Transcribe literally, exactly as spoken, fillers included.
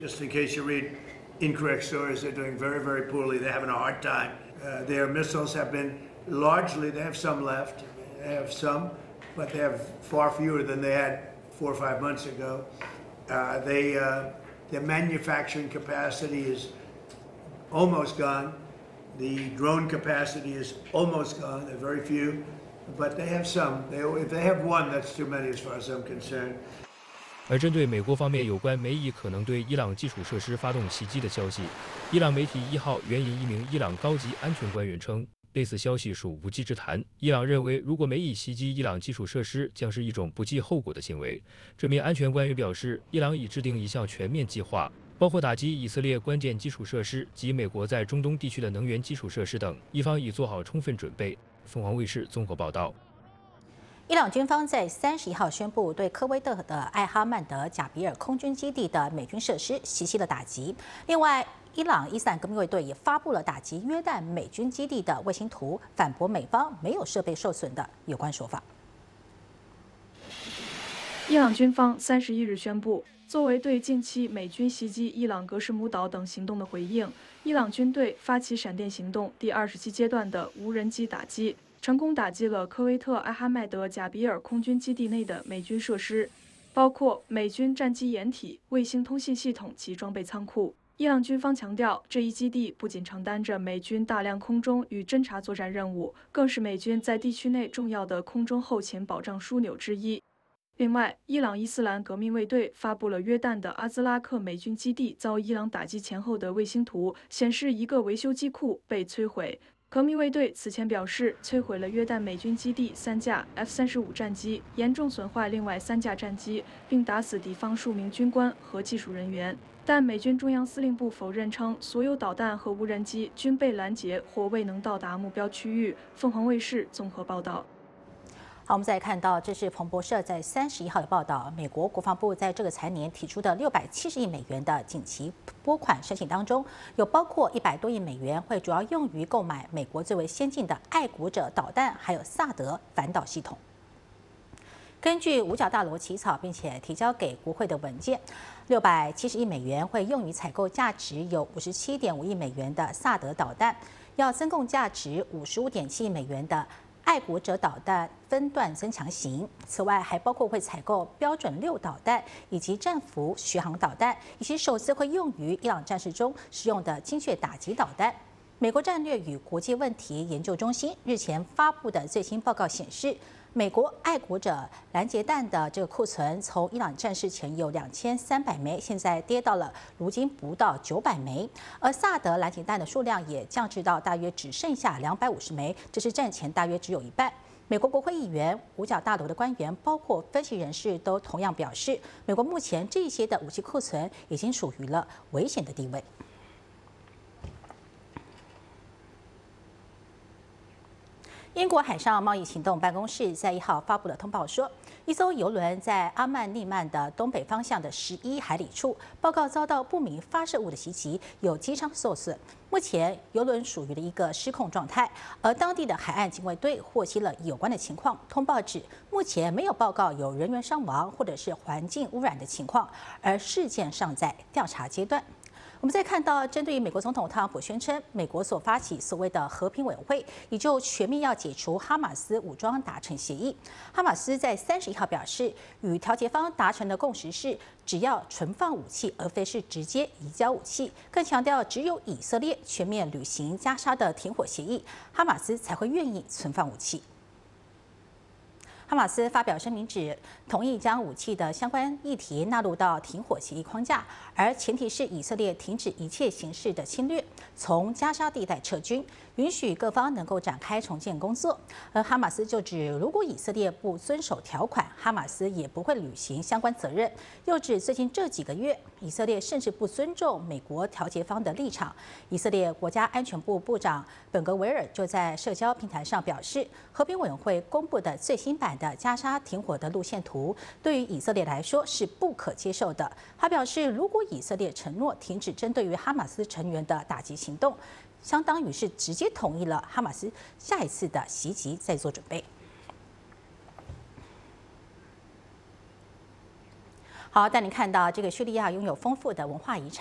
Just in case you read incorrect stories, they're doing very, very poorly. They're having a hard time. Uh, their missiles have been largely, they have some left, they have some, but they have far fewer than they had four or five months ago. Uh, they, uh, their manufacturing capacity is almost gone. The drone capacity is almost gone. There are very few, but they have some. They, if they have one, that's too many as far as I'm concerned. 而针对美国方面有关美以可能对伊朗基础设施发动袭击的消息，伊朗媒体一号援引一名伊朗高级安全官员称，类似消息属无稽之谈。伊朗认为，如果美以袭击伊朗基础设施，将是一种不计后果的行为。这名安全官员表示，伊朗已制定一项全面计划，包括打击以色列关键基础设施及美国在中东地区的能源基础设施等，伊方已做好充分准备。凤凰卫视综合报道。 伊朗军方在三十一号宣布，对科威特的艾哈曼德贾比尔空军基地的美军设施袭击了打击。另外，伊朗伊斯兰革命卫队也发布了打击约旦美军基地的卫星图，反驳美方没有设备受损的有关说法。 伊朗军方三十一日宣布，作为对近期美军袭击伊朗格什姆岛等行动的回应，伊朗军队发起闪电行动第二十七阶段的无人机打击。 成功打击了科威特艾哈迈德贾比尔空军基地内的美军设施，包括美军战机掩体、卫星通信系统及装备仓库。伊朗军方强调，这一基地不仅承担着美军大量空中与侦察作战任务，更是美军在地区内重要的空中后勤保障枢纽之一。另外，伊朗伊斯兰革命卫队发布了约旦的阿兹拉克美军基地遭伊朗打击前后的卫星图，显示一个维修机库被摧毁。 革命卫队此前表示，摧毁了约旦美军基地三架 F 三十五战机，严重损坏另外三架战机，并打死敌方数名军官和技术人员。但美军中央司令部否认称，所有导弹和无人机均被拦截或未能到达目标区域。凤凰卫视综合报道。 好，我们再看到，这是彭博社在三十一号的报道。美国国防部在这个财年提出的六百七十亿美元的紧急拨款申请当中，有包括一百多亿美元会主要用于购买美国最为先进的爱国者导弹，还有萨德反导系统。根据五角大楼起草并且提交给国会的文件，六百七十亿美元会用于采购价值有五十七点五亿美元的萨德导弹，要增购价值五十五点七亿美元的 爱国者导弹分段增强型，此外还包括会采购标准六导弹以及战斧巡航导弹，以及首次会用于伊朗战事中使用的精确打击导弹。美国战略与国际问题研究中心日前发布的最新报告显示，美国爱国者拦截弹的这个库存从伊朗战事前有两千三百枚，现在跌到了如今不到九百枚，而萨德拦截弹的数量也降至到大约只剩下两百五十枚，这是战前大约只有一半。美国国会议员、五角大楼的官员，包括分析人士都同样表示，美国目前这些的武器库存已经属于了危险的地位。 英国海上贸易行动办公室在一号发布了通报说，一艘邮轮在阿曼利曼的东北方向的十一海里处，报告遭到不明发射物的袭击，有机舱受损。目前邮轮属于了一个失控状态，而当地的海岸警卫队获悉了有关的情况。通报指，目前没有报告有人员伤亡或者是环境污染的情况，而事件尚在调查阶段。 我们再看到，针对于美国总统特朗普宣称，美国所发起所谓的和平委员会，也就全面要解除哈马斯武装达成协议。哈马斯在三十一号表示，与调解方达成的共识是，只要存放武器，而非是直接移交武器。更强调，只有以色列全面履行加沙的停火协议，哈马斯才会愿意存放武器。 哈马斯发表声明指，同意将武器的相关议题纳入到停火协议框架，而前提是以色列停止一切形式的侵略，从加沙地带撤军，允许各方能够展开重建工作。而哈马斯就指，如果以色列不遵守条款，哈马斯也不会履行相关责任。又指最近这几个月，以色列甚至不尊重美国调解方的立场。以色列国家安全部部长本格维尔就在社交平台上表示，和平委员会公布的最新版 的加沙停火的路线图，对于以色列来说是不可接受的。他表示，如果以色列承诺停止针对于哈马斯成员的打击行动，相当于是直接同意了哈马斯下一次的袭击在做准备。 好，带您看到这个叙利亚拥有丰富的文化遗产。